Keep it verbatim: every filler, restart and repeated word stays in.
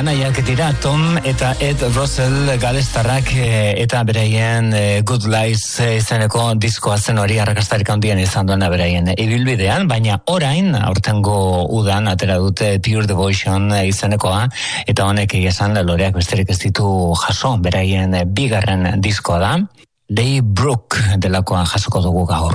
anaiak dira Tom eta Ed Russell galestarrak eta beraien Good Lies izeneko diskoa zen hori arrakastarik handian izan duena beraien ibilbidean, baina orain aurtengo udan atera dute Pure Devotion izenekoa eta honek esan loreak besterik ez ditu jaso, beraien bigarren diskoa da. Daybrook delakoa jasoko dugu gaur.